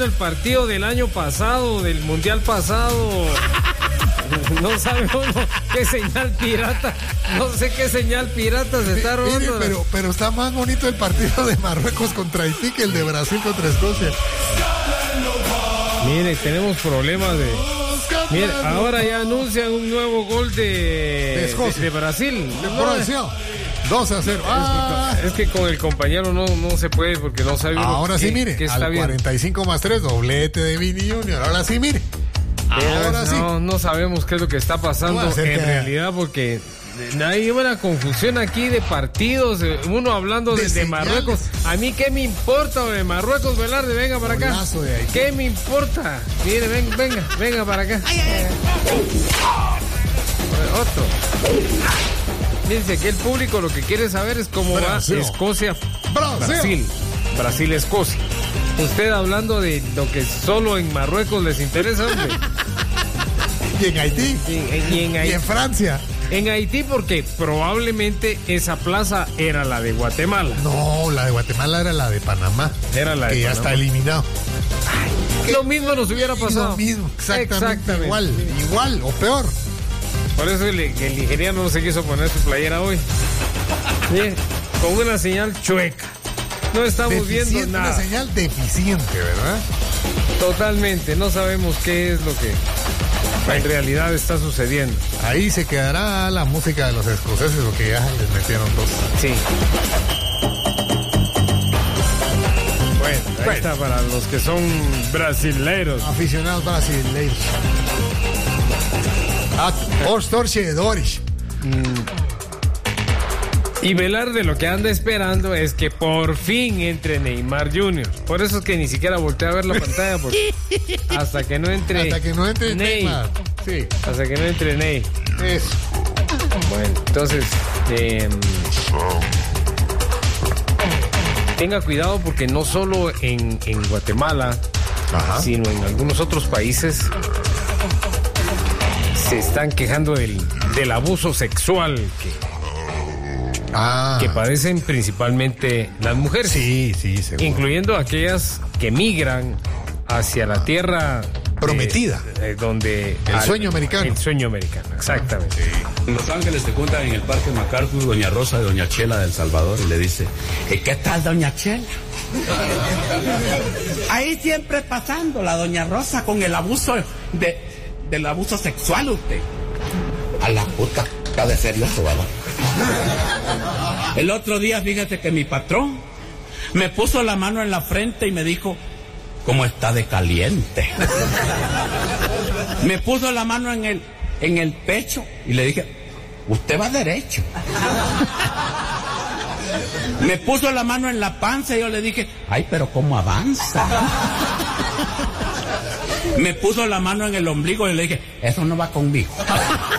el partido del año pasado, del mundial pasado. No sabe uno qué señal pirata. No sé qué señal pirata se está robando. Mire, pero está más bonito el partido de Marruecos contra Haití que el de Brasil contra Escocia. Mire, tenemos problemas de... Mire, ahora ya anuncian un nuevo gol de Brasil. De Croacia. 2-0. Es que con el compañero no se puede porque no sabe uno. Ahora sí, mire, está al bien. 45 más 3, doblete de Vini Junior. Ahora sí, mire. Ahora sí. No sabemos qué es lo que está pasando en realidad, porque hay una confusión aquí de partidos. Uno hablando de Marruecos. A mí qué me importa de Marruecos, Velarde, venga para acá. ¿Qué me importa? Mire, venga para acá. Otro. Dice que el público lo que quiere saber es cómo Brasil. va Escocia, Brasil, Escocia. Usted hablando de lo que solo en Marruecos les interesa, hombre. Y en Haití. Y en Francia. En Haití porque probablemente esa plaza era la de Guatemala. No, la de Guatemala era la de Panamá. Era la de que Panamá. Ya está eliminado. Lo mismo nos hubiera pasado. Lo mismo, exactamente. Igual o peor. Por eso el nigeriano no se quiso poner su playera hoy. Bien, con una señal chueca. No estamos viendo nada. Una señal deficiente, ¿verdad? Totalmente, no sabemos qué es lo que en realidad está sucediendo. Ahí se quedará la música de los escoceses, porque ya les metieron dos. Sí. Bueno, ahí está para los que son brasileiros. Aficionados brasileiros. Torcedores. Y Velarde lo que anda esperando es que por fin entre Neymar Jr. Por eso es que ni siquiera volteé a ver la pantalla, porque hasta que no entre Neymar. Sí. Hasta que no entre Ney. Eso. Bueno, entonces tenga cuidado porque no solo en Guatemala, sino en algunos otros países se están quejando del abuso sexual que padecen principalmente las mujeres. Sí, seguro. Incluyendo aquellas que migran hacia la tierra prometida, donde el sueño americano. El sueño americano, exactamente. Sí. En Los Ángeles te cuentan en el Parque MacArthur, doña Rosa de doña Chela de El Salvador, y le dice: ¿qué tal, doña Chela? Ahí siempre pasando la doña Rosa con el abuso del abuso sexual, usted. A la puta, está de serioso, ¿verdad? El otro día, fíjate que mi patrón me puso la mano en la frente y me dijo: ¿cómo está de caliente? Me puso la mano en el pecho y le dije: usted va derecho. Me puso la mano en la panza y yo le dije: ay, pero ¿cómo avanza? Me puso la mano en el ombligo y le dije: eso no va conmigo.